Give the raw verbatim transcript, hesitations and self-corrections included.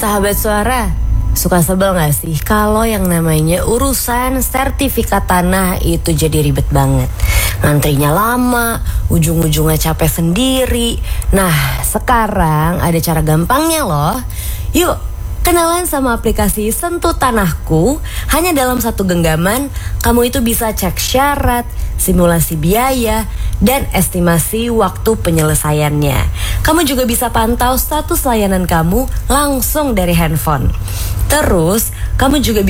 Sahabat suara, suka sebel gak sih kalau yang namanya urusan sertifikat tanah itu jadi ribet banget? Ngantrinya lama, ujung-ujungnya capek sendiri. Nah, sekarang ada cara gampangnya loh. Yuk, kenalan sama aplikasi Sentuh Tanahku. Hanya dalam satu genggaman, kamu itu bisa cek syarat, simulasi biaya, dan estimasi waktu penyelesaiannya. Kamu juga bisa pantau status layanan kamu langsung dari handphone. Terus, kamu juga